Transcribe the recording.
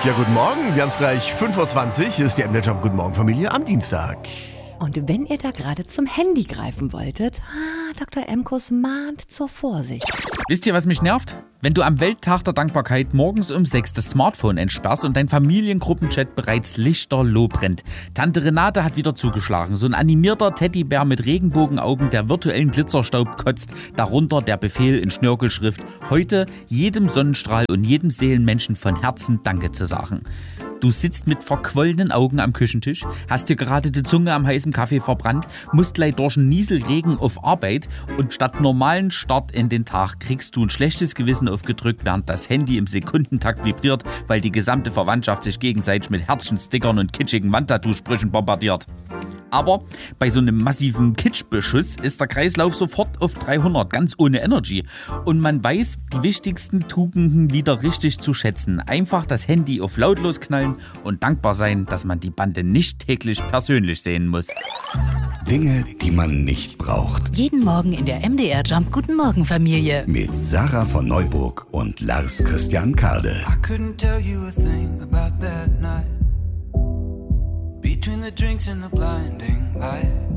Ja, guten Morgen. Wir haben es gleich 5:20 Uhr. Hier ist die MDR Jump Guten Morgen Familie am Dienstag. Und wenn ihr da gerade zum Handy greifen wolltet, Dr. Emkus mahnt zur Vorsicht. Wisst ihr, was mich nervt? Wenn du am Welttag der Dankbarkeit morgens um 6 das Smartphone entsperrst und dein Familiengruppenchat bereits lichterloh brennt. Tante Renate hat wieder zugeschlagen. So ein animierter Teddybär mit Regenbogenaugen, der virtuellen Glitzerstaub kotzt. Darunter der Befehl in Schnörkelschrift, heute jedem Sonnenstrahl und jedem Seelenmenschen von Herzen Danke zu sagen. Du sitzt mit verquollenen Augen am Küchentisch, hast dir gerade die Zunge am heißen Kaffee verbrannt, musst gleich durch einen Nieselregen auf Arbeit und statt normalen Start in den Tag kriegst du ein schlechtes Gewissen aufgedrückt, während das Handy im Sekundentakt vibriert, weil die gesamte Verwandtschaft sich gegenseitig mit Herzchen, Stickern und kitschigen Wandtattoo-Sprüchen bombardiert. Aber bei so einem massiven Kitschbeschuss ist der Kreislauf sofort auf 300, ganz ohne Energy. Und man weiß, die wichtigsten Tugenden wieder richtig zu schätzen. Einfach das Handy auf lautlos knallen und dankbar sein, dass man die Bande nicht täglich persönlich sehen muss. Dinge, die man nicht braucht. Jeden Morgen in der MDR Jump Guten Morgen Familie. Mit Sarah von Neuburg und Lars Christian Kade. I couldn't tell you a thing about that night. Between the drinks and the blinding light.